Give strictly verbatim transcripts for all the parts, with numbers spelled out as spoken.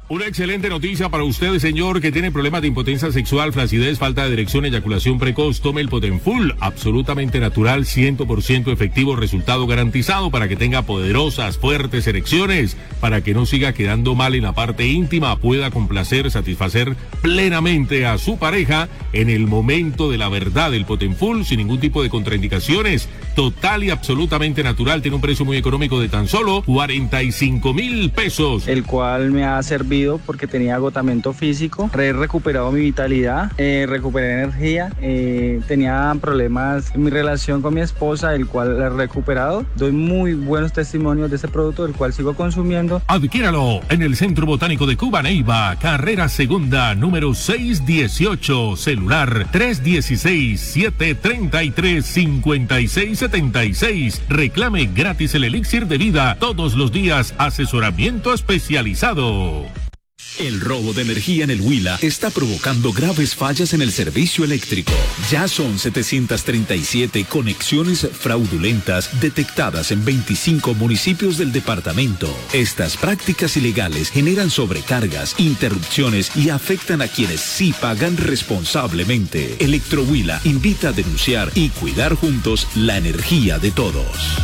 Una excelente noticia para usted, señor, que tiene problemas de impotencia sexual, flacidez, falta de erección, eyaculación precoz. Tome el Potenfull, absolutamente natural, cien por ciento efectivo, resultado garantizado para que tenga poderosas, fuertes erecciones, para que no siga quedando mal en la parte íntima, pueda complacer, satisfacer plenamente a su pareja en el momento de la verdad. El Potenfull, sin ningún tipo de contraindicaciones, total y absolutamente natural, tiene un precio muy económico de tan solo cuarenta y cinco mil pesos. El cual me ha servido porque tenía agotamiento físico, he recuperado mi vitalidad, eh, recuperé energía, eh, tenía problemas en mi relación con mi esposa, el cual he recuperado. Doy muy buenos testimonios de ese producto, el cual sigo consumiendo. Adquiéralo en el Centro Botánico de Cuba Neiva, carrera segunda, número seiscientos dieciocho, celular tres uno seis, siete tres tres, cinco seis siete seis. Reclame gratis el elixir de vida todos los días, asesoramiento especializado. El robo de energía en el Huila está provocando graves fallas en el servicio eléctrico. Ya son setecientas treinta y siete conexiones fraudulentas detectadas en veinticinco municipios del departamento. Estas prácticas ilegales generan sobrecargas, interrupciones y afectan a quienes sí pagan responsablemente. Electrohuila invita a denunciar y cuidar juntos la energía de todos.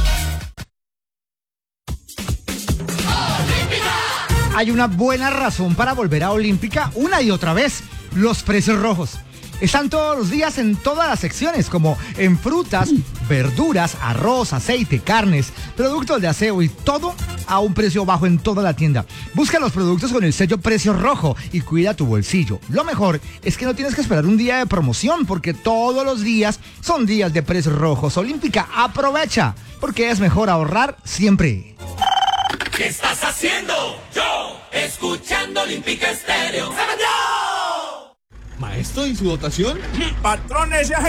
Hay una buena razón para volver a Olímpica una y otra vez: los precios rojos. Están todos los días en todas las secciones, como en frutas, verduras, arroz, aceite, carnes, productos de aseo y todo a un precio bajo en toda la tienda. Busca los productos con el sello Precio Rojo y cuida tu bolsillo. Lo mejor es que no tienes que esperar un día de promoción, porque todos los días son días de precios rojos. Olímpica, aprovecha, porque es mejor ahorrar siempre. ¿Qué estás haciendo? Yo, escuchando Olímpica Estéreo. ¡Se vendió! Maestro, ¿y su dotación? Patrones, ya